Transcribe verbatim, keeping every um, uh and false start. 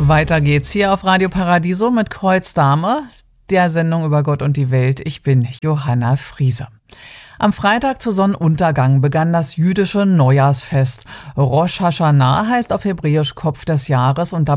Weiter geht's hier auf Radio Paradiso mit Kreuzdame, der Sendung über Gott und die Welt. Ich bin Johanna Friese. Am Freitag zu Sonnenuntergang begann das jüdische Neujahrsfest. Rosh Hashanah heißt auf Hebräisch Kopf des Jahres und dabei